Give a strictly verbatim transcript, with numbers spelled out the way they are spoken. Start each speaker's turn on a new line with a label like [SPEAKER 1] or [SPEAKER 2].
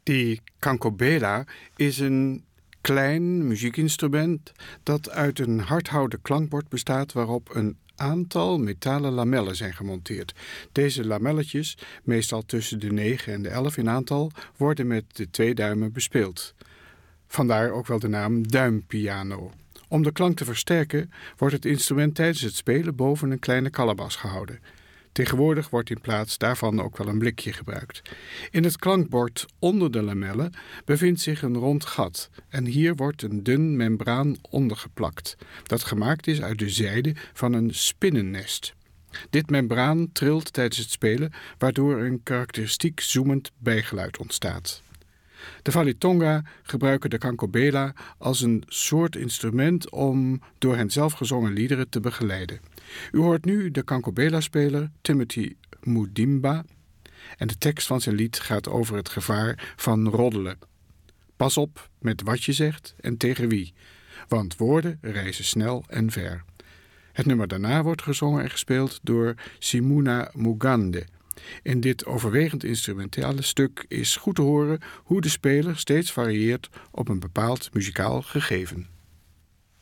[SPEAKER 1] Die cancobela is een klein muziekinstrument dat uit een hardhouten klankbord bestaat waarop een aantal metalen lamellen zijn gemonteerd. Deze lamelletjes, meestal tussen de negen en de elf in aantal, worden met de twee duimen bespeeld. Vandaar ook wel de naam duimpiano. Om de klank te versterken wordt het instrument tijdens het spelen boven een kleine kalebas gehouden. Tegenwoordig wordt in plaats daarvan ook wel een blikje gebruikt. In het klankbord onder de lamellen bevindt zich een rond gat en hier wordt een dun membraan ondergeplakt, dat gemaakt is uit de zijde van een spinnennest. Dit membraan trilt tijdens het spelen, waardoor een karakteristiek zoemend bijgeluid ontstaat. De Falitonga gebruiken de cancobela als een soort instrument om door hen zelf gezongen liederen te begeleiden. U hoort nu de cancobela-speler Timothy Mudimba en de tekst van zijn lied gaat over het gevaar van roddelen. Pas op met wat je zegt en tegen wie, want woorden reizen snel en ver. Het nummer daarna wordt gezongen en gespeeld door Simuna Mugande. In dit overwegend instrumentale stuk is goed te horen hoe de speler steeds varieert op een bepaald muzikaal gegeven.